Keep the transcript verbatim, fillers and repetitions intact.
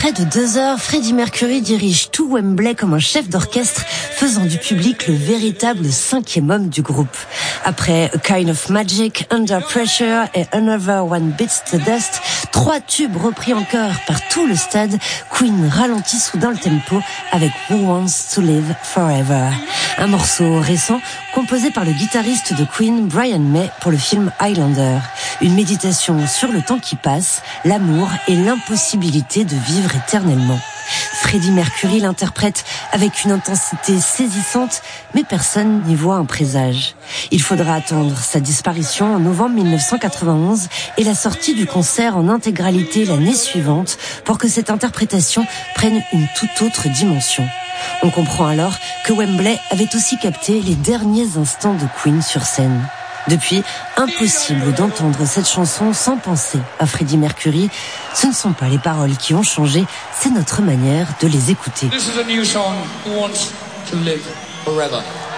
Près de deux heures, Freddie Mercury dirige tout Wembley comme un chef d'orchestre, faisant du public le véritable cinquième homme du groupe. Après A Kind of Magic, Under Pressure et Another One Bites the Dust, trois tubes repris en chœur par tout le stade, Queen ralentit soudain le tempo avec Who Wants to Live Forever. Un morceau récent composé par le guitariste de Queen, Brian May, pour le film Highlander. Une méditation sur le temps qui passe, l'amour et l'impossibilité de vivre éternellement. Freddie Mercury l'interprète avec une intensité saisissante, mais personne n'y voit un présage. Il faudra attendre sa disparition en novembre mille neuf cent quatre-vingt-onze et la sortie du concert en intégralité l'année suivante pour que cette interprétation prenne une toute autre dimension. On comprend alors que Wembley avait aussi capté les derniers instants de Queen sur scène. Depuis, impossible d'entendre cette chanson sans penser à Freddie Mercury. Ce ne sont pas les paroles qui ont changé, c'est notre manière de les écouter. This is a new song, Who Wants to Live Forever.